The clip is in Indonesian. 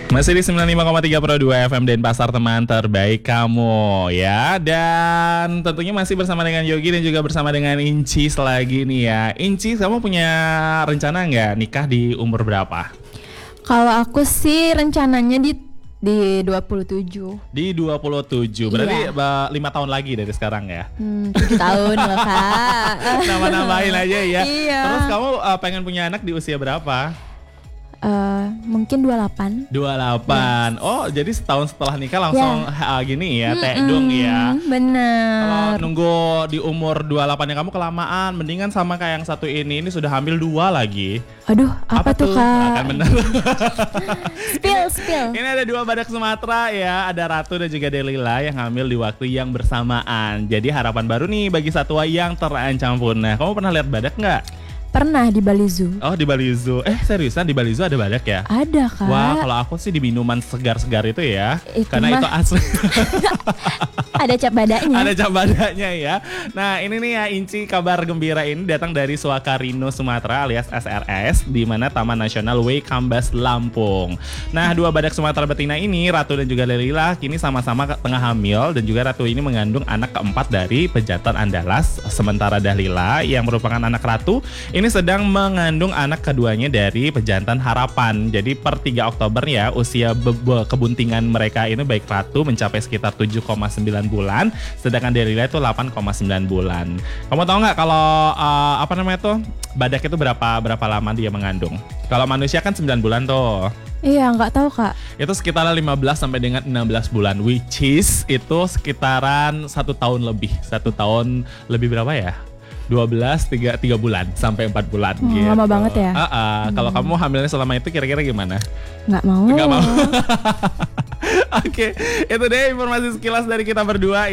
Masih di 95,3 Pro 2 FM Denpasar, teman terbaik kamu ya. Dan tentunya masih bersama dengan Yogi dan juga bersama dengan Inci lagi nih ya. Inci, kamu punya rencana nggak nikah di umur berapa? Kalau aku sih rencananya di 27. Di 27, berarti Iya. 5 tahun lagi dari sekarang ya? 7 tahun loh Kak. Nama-namain aja ya. Iya. Terus kamu pengen punya anak di usia berapa? Mungkin 28. 28. Oh, jadi setahun setelah nikah langsung gini ya, tekdung ya. Kalau Bener. nunggu di umur 28 yang kamu kelamaan, mendingan sama kayak yang satu ini sudah hamil 2 lagi. Aduh, apa tuh Nah, kan Kak? bener. Spill. Ini ada 2 badak Sumatera ya, ada Ratu dan juga Delila yang hamil di waktu yang bersamaan. Jadi harapan baru nih bagi satwa yang terancam punah. Kamu pernah lihat badak nggak? Pernah di Bali Zoo. Oh, di Bali Zoo. Seriusan di Bali Zoo ada badak ya? Ada Kak. Wah, kalau aku sih di minuman segar-segar itu ya. Itu Karena mah- itu asli. Ada cap badaknya. Ada cap badaknya ya. Nah, ini nih ya Inci, kabar gembira ini datang dari Swakarino Sumatera alias SRS, di mana Taman Nasional Way Kambas Lampung. Nah, 2 badak Sumatera betina ini, Ratu dan juga Delila, kini sama-sama tengah hamil, dan juga Ratu ini mengandung anak keempat dari pejantan Andalas, sementara Dalila yang merupakan anak Ratu ini sedang mengandung anak keduanya dari pejantan Harapan. Jadi per 3 Oktober ya, usia kebuntingan mereka ini baik Ratu mencapai sekitar 7,9 bulan, sedangkan Delila itu 8,9 bulan. Kamu tahu nggak kalau badak itu berapa lama dia mengandung? Kalau manusia kan 9 bulan tuh. Iya, nggak tahu Kak. Itu sekitaran 15 sampai dengan 16 bulan, which is itu sekitaran 1 tahun lebih. 1 tahun lebih berapa ya? 3 bulan sampai 4 bulan gitu. Lama banget ya? Kalau kamu hamilnya selama itu kira-kira gimana? Nggak mau. Nggak mau. Oke, itu deh informasi sekilas dari kita berdua.